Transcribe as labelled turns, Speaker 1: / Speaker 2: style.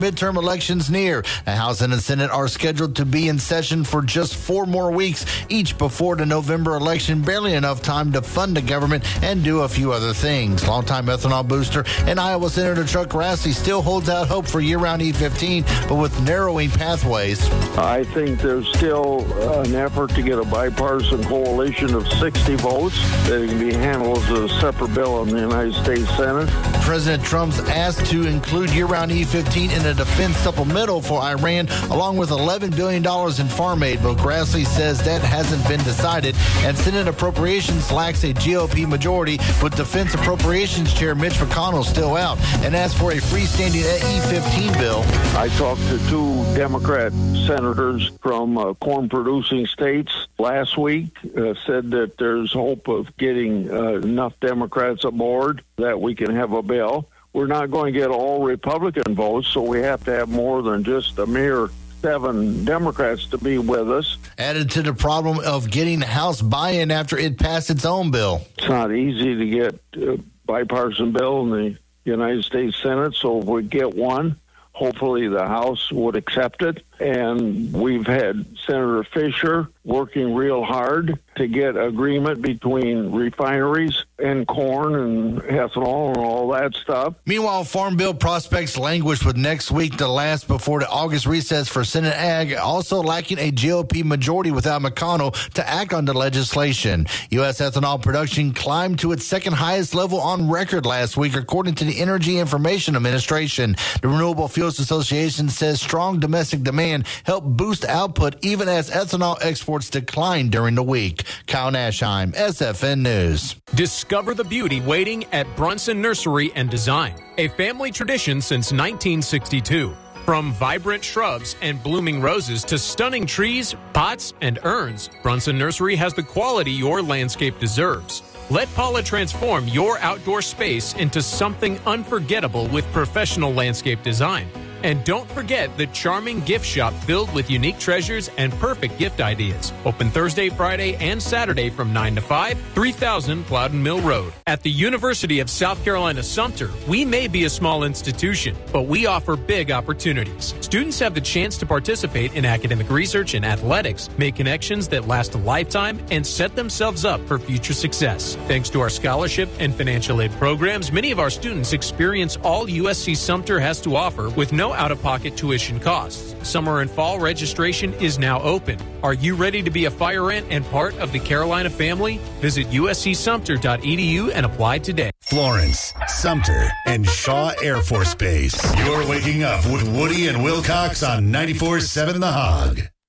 Speaker 1: Midterm elections near. The House and the Senate are scheduled to be in session for just 4 more weeks each before the November election. Barely enough time to fund the government and do a few other things. Longtime ethanol booster and Iowa Senator Chuck Grassley still holds out hope for year-round E15, but with narrowing pathways.
Speaker 2: I think there's still an effort to get a bipartisan coalition of 60 votes that can be handled as a separate bill in the United States Senate.
Speaker 1: President Trump's asked to include year-round E15 in a defense supplemental for Iran, along with $11 billion in farm aid, but Grassley says that hasn't been decided, and Senate Appropriations lacks a GOP majority, with Defense Appropriations Chair Mitch McConnell still out, and asked for a freestanding E15 bill.
Speaker 2: I talked to 2 Democrat senators from corn-producing states last week, said that there's hope of getting enough Democrats aboard that we can have a bill. We're not going to get all Republican votes, so we have to have more than just a mere 7 Democrats to be with us.
Speaker 1: Added to the problem of getting House buy-in after it passed its own bill.
Speaker 2: It's not easy to get a bipartisan bill in the United States Senate, so if we get one, hopefully the House would accept it. And we've had Senator Fisher working real hard to get agreement between refineries and corn and ethanol and all that stuff.
Speaker 1: Meanwhile, Farm Bill prospects languish with next week the last before the August recess for Senate Ag, also lacking a GOP majority without McConnell to act on the legislation. U.S. ethanol production climbed to its second highest level on record last week, according to the Energy Information Administration. The Renewable Fuels Association says strong domestic demand helped boost output even as ethanol exports declined during the week. Kyle Nashheim, SFN News.
Speaker 3: Discover the beauty waiting at Brunson Nursery and Design, a family tradition since 1962. From vibrant shrubs and blooming roses to stunning trees, pots, and urns, Brunson Nursery has the quality your landscape deserves. Let Paula transform your outdoor space into something unforgettable with professional landscape design. And don't forget the charming gift shop filled with unique treasures and perfect gift ideas. Open Thursday, Friday, and Saturday from 9 to 5, 3000 Plowden Mill Road. At the University of South Carolina Sumter, we may be a small institution, but we offer big opportunities. Students have the chance to participate in academic research and athletics, make connections that last a lifetime, and set themselves up for future success. Thanks to our scholarship and financial aid programs, many of our students experience all USC Sumter has to offer with no out-of-pocket tuition costs. Summer and fall registration is now open. Are you ready to be a fire ant and part of the Carolina family? Visit uscsumter.edu and apply today.
Speaker 4: Florence, Sumter, and Shaw Air Force Base. You're waking up with Woody and Wilcox on 94.7 The Hog.